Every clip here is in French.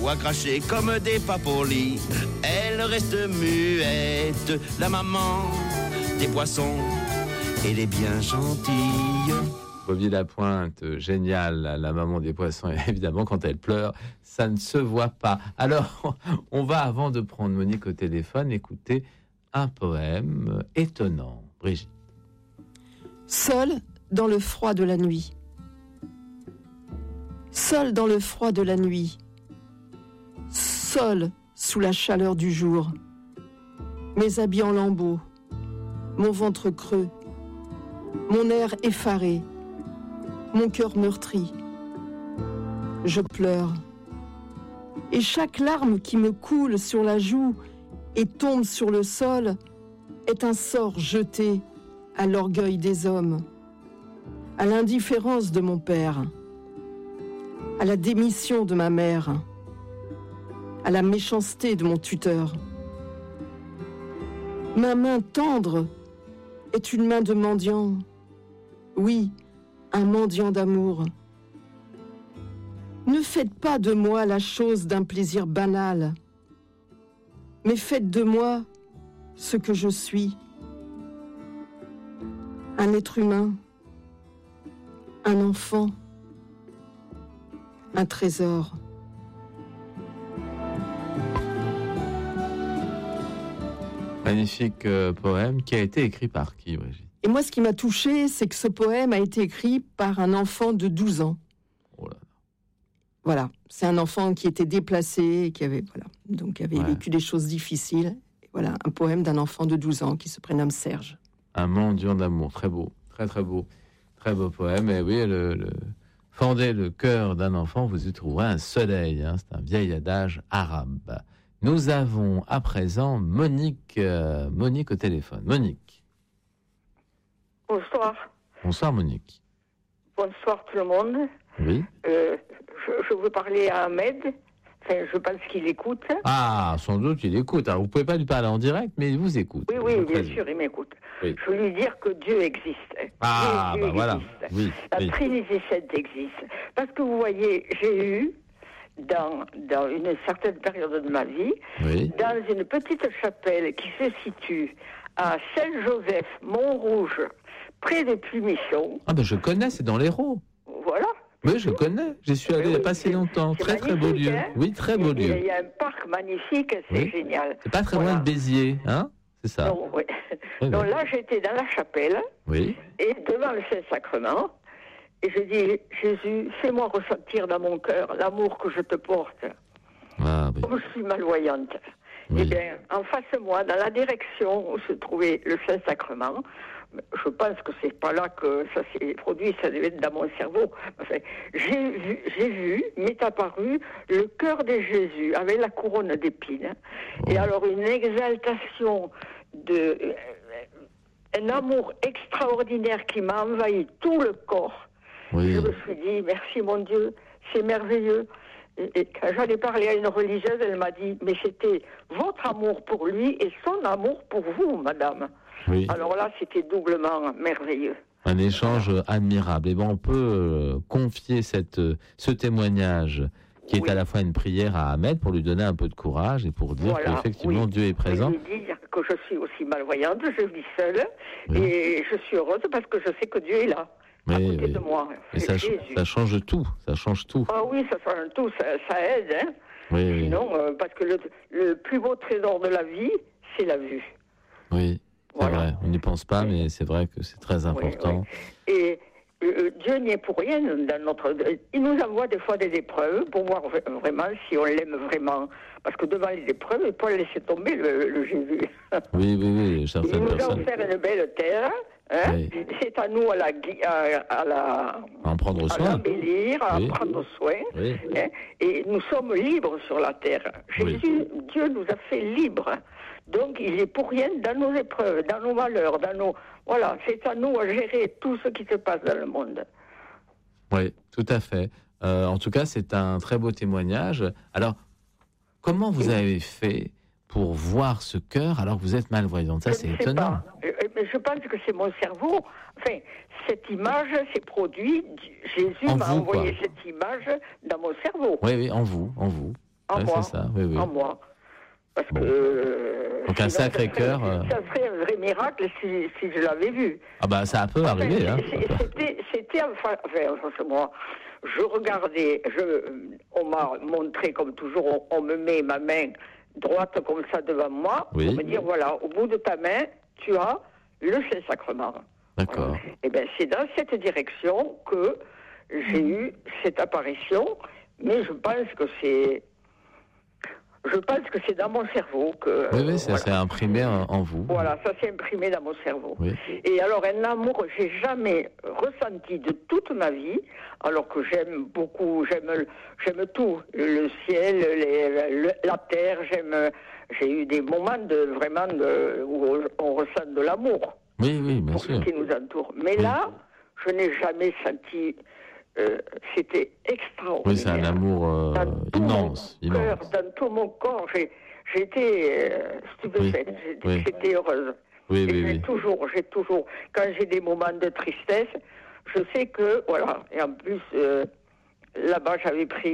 voit cracher comme des papolis. Elle reste muette, la maman des poissons. Elle est bien gentille. Bobby Lapointe, génial, la maman des poissons. Et évidemment, quand elle pleure, ça ne se voit pas. Alors, on va, avant de prendre Monique au téléphone, écouter un poème étonnant. Brigitte. Seul dans le froid de la nuit. Seul dans le froid de la nuit. Seul sous la chaleur du jour. Mes habits en lambeaux. Mon ventre creux. Mon air effaré. Mon cœur meurtri. Je pleure. Et chaque larme qui me coule sur la joue et tombe sur le sol est un sort jeté à l'orgueil des hommes, à l'indifférence de mon père, à la démission de ma mère, à la méchanceté de mon tuteur. Ma main tendre est une main de mendiant. Oui, un mendiant d'amour. Ne faites pas de moi la chose d'un plaisir banal, mais faites de moi ce que je suis. Un être humain, un enfant, un trésor. Magnifique poème qui a été écrit par qui, Brigitte? Et moi, ce qui m'a touchée, c'est que ce poème a été écrit par un enfant de 12 ans. Oh là là. Voilà, c'est un enfant qui était déplacé, qui avait, vécu des choses difficiles. Et voilà, un poème d'un enfant de 12 ans qui se prénomme Serge. Un mendiant d'amour, très beau, très très beau poème. Et oui, fendez le cœur d'un enfant, vous y trouverez un soleil. Hein, c'est un vieil adage arabe. Nous avons à présent Monique au téléphone. Monique. Bonsoir. Bonsoir Monique. Bonsoir tout le monde. Oui. Je veux parler à Ahmed. Enfin, je pense qu'il écoute. Ah, sans doute il écoute. Alors vous pouvez pas lui parler en direct, mais il vous écoute. Oui, bien sûr, il m'écoute. Oui. Je veux lui dire que Dieu existe. Ah, Dieu existe. Voilà. Oui, La Trinité sainte existe. Parce que vous voyez, j'ai eu, dans une certaine période de ma vie, dans une petite chapelle qui se situe à Saint-Joseph, Montrouge, près de Plumichon. Ah ben je connais, c'est dans l'Hérault. Voilà. Oui, je connais. J'y suis allé il n'y a pas si longtemps. Très très beau lieu. Hein, oui, très beau lieu. Il y a un parc magnifique, c'est génial. C'est pas très loin de Béziers, hein? C'est ça. Non, oui. Donc là, j'étais dans la chapelle, et devant le Saint-Sacrement, et je dis, Jésus, fais-moi ressentir dans mon cœur l'amour que je te porte. Ah, oui. Comme je suis malvoyante. Eh bien, en face de moi, dans la direction où se trouvait le Saint-Sacrement, je pense que c'est pas là que ça s'est produit, ça devait être dans mon cerveau. Enfin, j'ai vu, m'est apparu le cœur de Jésus avec la couronne d'épines. Et alors une exaltation, un amour extraordinaire qui m'a envahi tout le corps. Oui. Je me suis dit, merci mon Dieu, c'est merveilleux. Et quand j'en ai parlé à une religieuse, elle m'a dit, mais c'était votre amour pour lui et son amour pour vous, madame. Oui. Alors là, c'était doublement merveilleux. Un échange admirable. Et on peut confier ce témoignage qui est à la fois une prière à Ahmed pour lui donner un peu de courage et pour dire qu'effectivement Dieu est présent. Je lui dire que je suis aussi malvoyante, je vis seule et je suis heureuse parce que je sais que Dieu est là. À côté de moi. Et ça change tout, ça change tout. Ah oui, ça change tout, ça aide. Hein. Sinon, parce que le plus beau trésor de la vie, c'est la vue. Oui, c'est vrai. On n'y pense pas, mais c'est vrai que c'est très important. Et Dieu n'y est pour rien. Il nous envoie des fois des épreuves pour voir vraiment si on l'aime vraiment. Parce que devant les épreuves, il ne faut pas laisser tomber le Jésus. Oui, certaines personnes. Il nous a offert une belle terre. Hein? C'est à nous à en prendre soin, à l'embellir, à en prendre soin. Hein? Et nous sommes libres sur la terre. Jésus, Dieu nous a fait libres. Donc il est pour rien dans nos épreuves, dans nos malheurs, voilà, c'est à nous à gérer tout ce qui se passe dans le monde. Oui, tout à fait. En tout cas, c'est un très beau témoignage. Alors, comment vous avez fait pour voir ce cœur alors que vous êtes malvoyante? Ça, c'est étonnant. Mais je pense que c'est mon cerveau. Enfin, cette image s'est produite. Jésus m'a envoyé cette image dans mon cerveau. Oui, en vous. c'est ça, oui. En moi. Parce que... Donc un sacré cœur... Ça serait un vrai miracle si je l'avais vu. Ah bah ça peut arriver. C'était enfin, moi, je regardais, on m'a montré comme toujours, on me met ma main droite comme ça devant moi, pour me dire, voilà, au bout de ta main, tu as le Saint-Sacrement. D'accord. Et bien c'est dans cette direction que j'ai eu cette apparition, mais je pense que c'est dans mon cerveau que... Oui, ça s'est imprimé en vous. Voilà, ça s'est imprimé dans mon cerveau. Oui. Et alors, un amour que j'ai jamais ressenti de toute ma vie, alors que j'aime beaucoup, j'aime tout, le ciel, la terre, j'ai eu des moments où on ressent de l'amour. Oui, bien pour sûr. ce qui nous entoure. Mais là, je n'ai jamais senti... c'était extraordinaire. Oui, c'est un amour immense. Dans tout mon corps, j'étais stupéfaite, j'étais heureuse. Oui. J'ai toujours, quand j'ai des moments de tristesse, je sais que, voilà, et en plus, là-bas, j'avais pris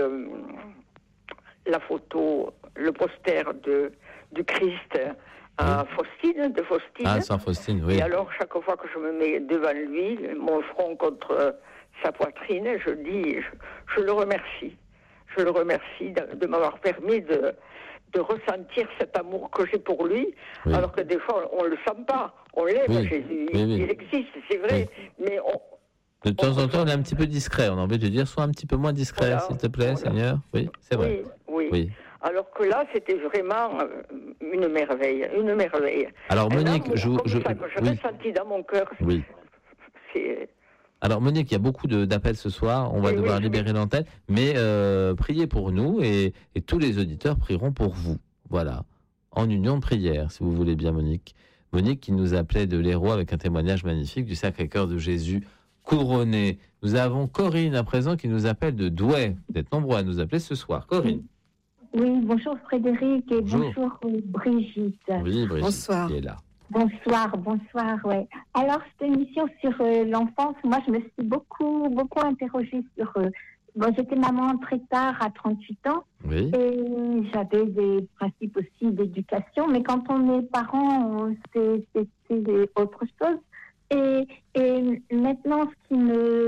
la photo, le poster du Christ à Faustine, de Faustine. Ah, Saint Faustine, oui. Et alors, chaque fois que je me mets devant lui, mon front contre sa poitrine, je le remercie. Je le remercie de m'avoir permis de ressentir cet amour que j'ai pour lui, alors que des fois, on ne le sent pas. On l'aime, Jésus. Il existe, c'est vrai, mais de temps en temps, on est un petit peu discret. On a envie de dire, sois un petit peu moins discret, s'il te plaît, Seigneur. Oui, c'est vrai. Oui. Alors que là, c'était vraiment une merveille. Alors, Monique, je ressentis dans mon cœur. Oui. Alors, Monique, il y a beaucoup d'appels ce soir. On va devoir libérer l'antenne. Mais priez pour nous et tous les auditeurs prieront pour vous. Voilà. En union de prière, si vous voulez bien, Monique. Monique qui nous appelait de l'Hérault avec un témoignage magnifique du Sacré-Cœur de Jésus couronné. Nous avons Corinne à présent qui nous appelle de Douai. Vous êtes nombreux à nous appeler ce soir. Corinne. Oui, bonjour Frédéric et bonjour Brigitte. Oui, Brigitte. Bonsoir. Qui est là. Bonsoir, ouais. Alors, cette émission sur l'enfance, moi, je me suis beaucoup interrogée sur... j'étais maman très tard, à 38 ans, oui. Et j'avais des principes aussi d'éducation, mais quand on est parent, c'est autre chose. Et maintenant, je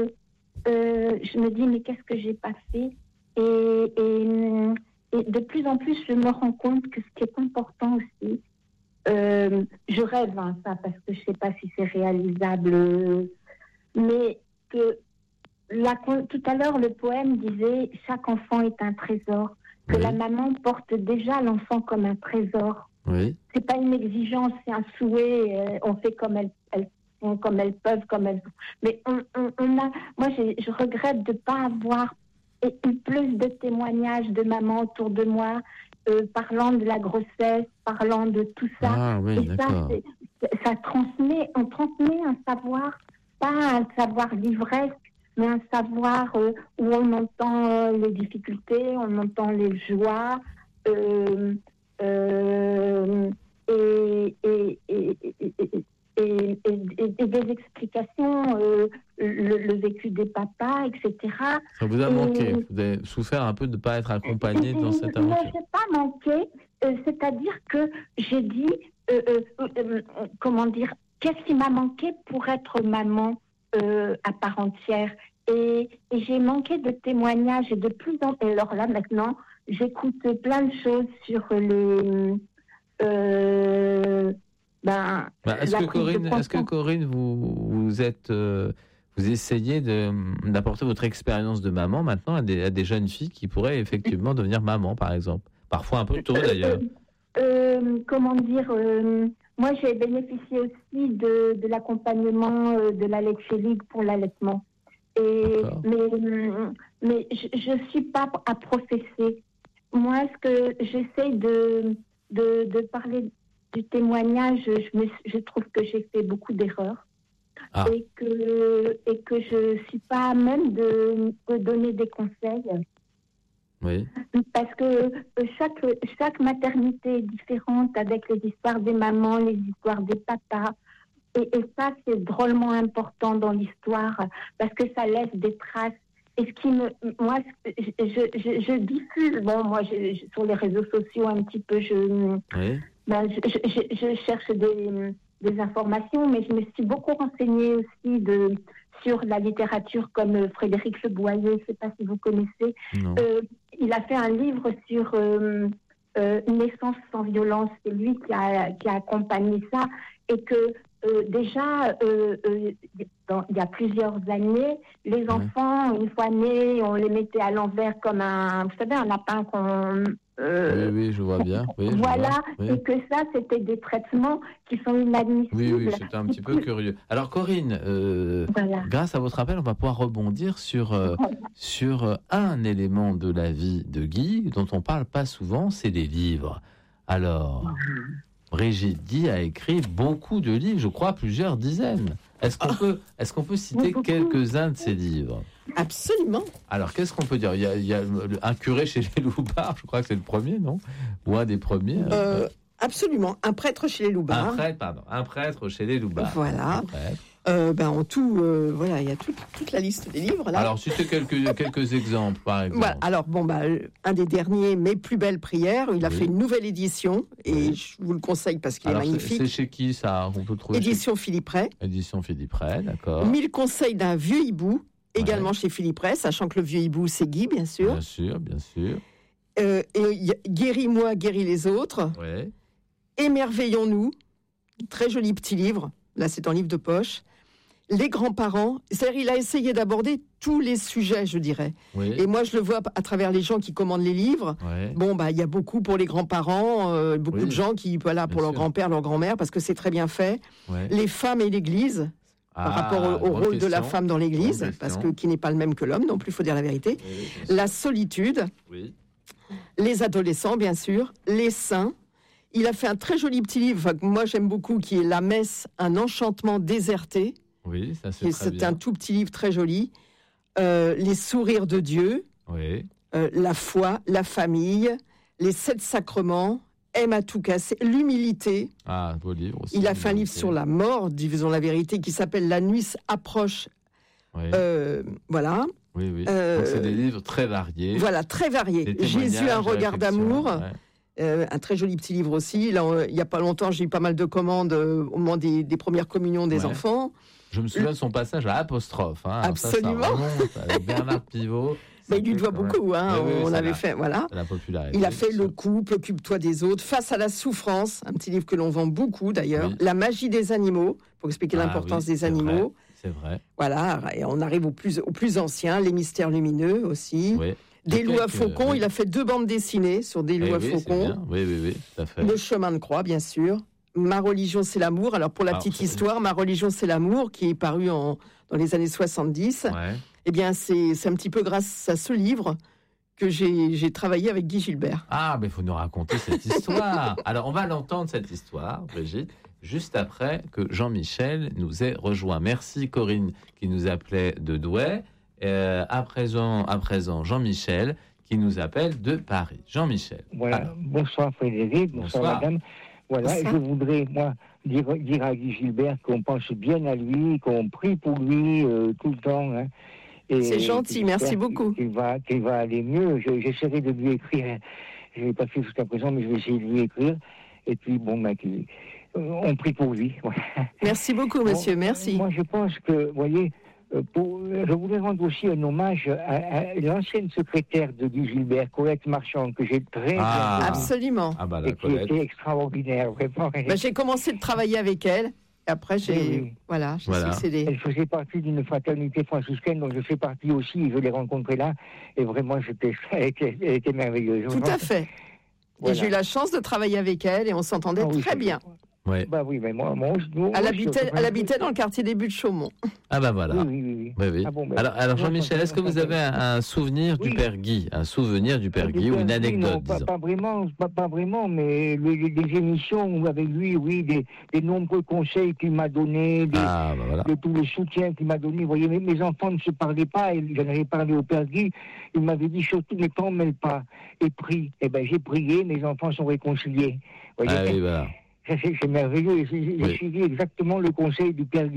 me dis, mais qu'est-ce que j'ai pas fait ? Et de plus en plus, je me rends compte que ce qui est important aussi, je rêve ça parce que je ne sais pas si c'est réalisable, mais que tout à l'heure le poème disait chaque enfant est un trésor, que la maman porte déjà l'enfant comme un trésor. Oui. C'est pas une exigence, c'est un souhait. On fait comme elles peuvent, mais moi je regrette de pas avoir eu plus de témoignages de mamans autour de moi. Parlant de la grossesse, parlant de tout ça. Ah, oui, et ça transmet, on transmet un savoir, pas un savoir livresque, mais un savoir où on entend les difficultés, on entend les joies, et des explications, le vécu des papas, etc. Ça vous a manqué. Vous avez souffert un peu de ne pas être accompagné dans cette aventure. Non, je n'ai pas manqué. C'est-à-dire que j'ai dit, qu'est-ce qui m'a manqué pour être maman à part entière. Et j'ai manqué de témoignages et de plus en plus. Alors là, maintenant, j'écoute plein de choses sur les... Est-ce que Corinne, vous essayez d'apporter votre expérience de maman maintenant à des jeunes filles qui pourraient effectivement devenir maman, par exemple, parfois un peu tôt d'ailleurs. Moi j'ai bénéficié aussi de l'accompagnement de la Lecce League pour l'allaitement. Mais je suis pas à professer. Moi, ce que j'essaie de parler du témoignage, je trouve que j'ai fait beaucoup d'erreurs et que je suis pas à même de donner des conseils. Oui. Parce que chaque maternité est différente avec les histoires des mamans, les histoires des papas. Et ça, c'est drôlement important dans l'histoire parce que ça laisse des traces. Et ce qui moi, je diffuse, bon, moi, sur les réseaux sociaux un petit peu, je cherche des informations, mais je me suis beaucoup renseignée aussi sur la littérature comme Frédéric Le Boyer, je ne sais pas si vous connaissez. Il a fait un livre sur une naissance sans violence, c'est lui qui a accompagné ça, et que déjà, il y a plusieurs années, les enfants, une fois nés, on les mettait à l'envers comme un lapin qu'on... oui, je vois bien. Oui, voilà, et que ça, c'était des traitements qui sont inadmissibles. Oui, c'était un petit peu curieux. Alors, Corinne, grâce à votre appel, on va pouvoir rebondir sur un élément de la vie de Guy dont on ne parle pas souvent, c'est les livres. Alors, Brigitte Guy a écrit beaucoup de livres, je crois plusieurs dizaines. Est-ce qu'on peut citer quelques-uns de ces livres ? Absolument. Alors, qu'est-ce qu'on peut dire ? Il y a un curé chez les Loupards, je crois que c'est le premier, non ? Ou un des premiers Absolument. Un prêtre chez les Loupards. Un prêtre chez les Loupards. Voilà. En tout, il y a toute la liste des livres là. Alors, citez quelques exemples, par exemple. Voilà. Alors, un des derniers, Mes plus belles prières, il a fait une nouvelle édition et je vous le conseille parce qu'il est magnifique. C'est chez qui ça ? On peut trouver Édition Philippe Ray. Édition Philippe Ray, d'accord. 1000 conseils d'un vieux hibou, également chez Philippe Ray, sachant que le vieux hibou, c'est Guy, bien sûr. Bien sûr. Et Guéris-moi, guéris les autres. Ouais. Émerveillons-nous, très joli petit livre. Là, c'est un livre de poche. Les grands-parents, c'est-à-dire il a essayé d'aborder tous les sujets, je dirais. Oui. Et moi, je le vois à travers les gens qui commandent les livres. Ouais. Il y a beaucoup pour les grands-parents, beaucoup de gens qui, pour leur grand-père, leur grand-mère, parce que c'est très bien fait. Ouais. Les femmes et l'Église, par rapport au rôle de la femme dans l'Église, parce que qui n'est pas le même que l'homme, non plus, il faut dire la vérité. Oui, la solitude, les adolescents, bien sûr, les saints. Il a fait un très joli petit livre, que moi j'aime beaucoup, qui est La messe, un enchantement déserté. Oui, ça c'est très bien. C'est un tout petit livre très joli. Les sourires de Dieu, la foi, la famille, les 7 sacrements, aime à tout casser, l'humilité. Ah, beau livre aussi. Il a fait un livre sur la mort, disons la vérité, qui s'appelle La nuit approche. Voilà. Oui. Donc c'est des livres très variés. Voilà, très variés. Jésus, un regard d'amour. Un très joli petit livre aussi. Là, il n'y a pas longtemps, j'ai eu pas mal de commandes au moment des premières communions des enfants. Je me souviens de son passage à Apostrophe. Absolument. Ça remonte avec Bernard Pivot. Mais il lui doit beaucoup. On avait fait, voilà. La popularité. Il a fait Le couple, Occupe-toi des autres, Face à la souffrance, un petit livre que l'on vend beaucoup d'ailleurs. La magie des animaux, pour expliquer l'importance des animaux. C'est vrai. Voilà, et on arrive au plus ancien, Les mystères lumineux aussi. Oui. Des loups à faucons, il a fait 2 bandes dessinées sur des loups à faucons. Oui, tout à fait. Le chemin de croix, bien sûr. Ma religion, c'est l'amour. Alors, pour la petite histoire, Ma religion, c'est l'amour, qui est paru dans les années 70. Eh bien, c'est un petit peu grâce à ce livre que j'ai travaillé avec Guy Gilbert. Ah, mais il faut nous raconter cette histoire. Alors, on va l'entendre, cette histoire, Brigitte, juste après que Jean-Michel nous ait rejoint. Merci, Corinne, qui nous appelait de Douai. À présent, Jean-Michel, qui nous appelle de Paris. Jean-Michel. Voilà. Alors. Bonsoir Frédéric, bonsoir madame. Voilà, bonsoir. Je voudrais, moi, dire à Guy Gilbert qu'on pense bien à lui, qu'on prie pour lui tout le temps. Hein, et c'est gentil, merci beaucoup. Qu'il va aller mieux. J'essaierai de lui écrire. Je ne l'ai pas fait jusqu'à présent, mais je vais essayer de lui écrire. Et puis, on prie pour lui. Voilà. Merci beaucoup, monsieur, merci. Moi, je pense que, vous voyez... je voulais rendre aussi un hommage à l'ancienne secrétaire de Guy Gilbert, Colette Marchand, que j'ai très bien absolument. Et qui était extraordinaire, vraiment. J'ai commencé de travailler avec elle. Et après, j'ai succédé. Elle faisait partie d'une fraternité franciscaine dont je fais partie aussi. Et je l'ai rencontrée là. Et vraiment, elle était merveilleuse. Tout à fait. Voilà. Et j'ai eu la chance de travailler avec elle et on s'entendait très bien. Ouais. Bah oui, mais moi elle habitait dans le quartier des Buttes Chaumont. Ah bah voilà. Oui. Ah bon, alors Jean-Michel, est-ce que vous avez un souvenir du Père Guy, ou une anecdote, non, pas vraiment, mais les émissions avec lui, des nombreux conseils qu'il m'a donnés, de tout le soutien qu'il m'a donné. Vous voyez, mes enfants ne se parlaient pas, et j'en avais parlé au Père Guy, il m'avait dit surtout ne t'en mêle pas, et prie. Eh ben j'ai prié, mes enfants sont réconciliés. Vous voyez, voilà. C'est merveilleux. J'ai suivi exactement le conseil du Père Guy.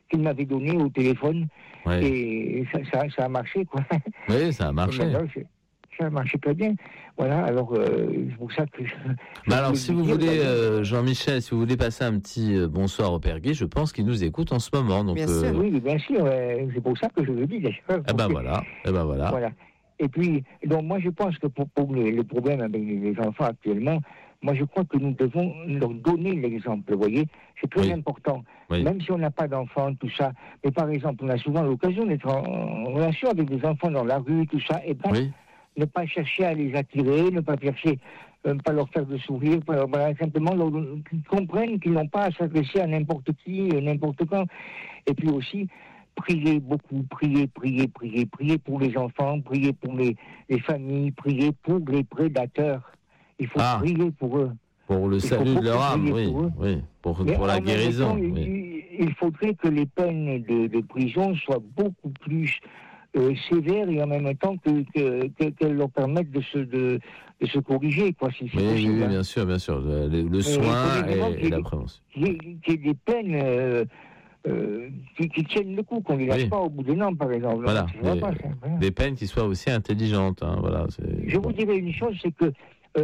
qu'il m'avait donné au téléphone. Ouais. Et ça a marché, quoi. Oui, ça a marché. Ça a marché très bien. Voilà, alors c'est pour ça que... alors, si vous voulez, Jean-Michel, si vous voulez passer un petit bonsoir au Père Guy, je pense qu'il nous écoute en ce moment. Donc, bien sûr. Oui, bien sûr, c'est pour ça que je le dis, d'ailleurs. Eh ben voilà. Voilà. Et puis, donc moi je pense que pour le problème avec les enfants actuellement, moi je crois que nous devons leur donner l'exemple, vous voyez, c'est très important. Oui. Même si on n'a pas d'enfants, tout ça, mais par exemple, on a souvent l'occasion d'être en relation avec des enfants dans la rue, tout ça, et bien, ne pas chercher à les attirer, ne pas chercher, pas leur faire de sourire, simplement qu'ils comprennent qu'ils n'ont pas à s'adresser à n'importe qui, n'importe quand. Et puis aussi, prier beaucoup, prier pour les enfants, prier pour les familles, prier pour les prédateurs. Il faut prier pour eux. Pour le salut de leur âme, pour la guérison. Il faudrait que les peines de prison soient beaucoup plus sévères et en même temps qu'elles leur permettent de se corriger, quoi, si c'est possible. Oui, bien sûr. Le soin et la prévention. Qu'il y ait des peines... qui tiennent le coup, qu'on ne les lâche pas au bout d'un an, par exemple. Voilà, des peines qui soient aussi intelligentes. Hein, voilà, je vous dirais une chose, c'est que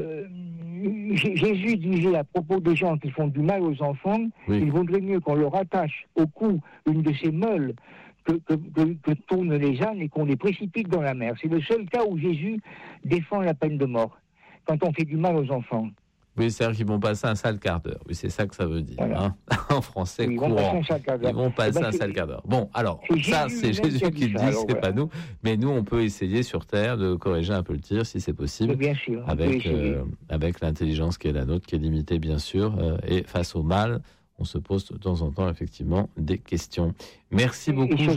Jésus disait à propos des gens qui font du mal aux enfants, il vaudrait mieux qu'on leur attache au cou une de ces meules que tournent les ânes et qu'on les précipite dans la mer. C'est le seul cas où Jésus défend la peine de mort, quand on fait du mal aux enfants. Oui, c'est-à-dire qu'ils vont passer un sale quart d'heure. Oui, c'est ça que ça veut dire. Voilà. Hein, en français courant. Ils vont passer un sale quart d'heure. Bon, alors, ça, c'est Jésus qui le dit, c'est pas nous. Mais nous, on peut essayer sur Terre de corriger un peu le tir, si c'est possible. Bien sûr. Avec l'intelligence qui est la nôtre, qui est limitée, bien sûr. Et face au mal, on se pose de temps en temps, effectivement, des questions. Merci beaucoup.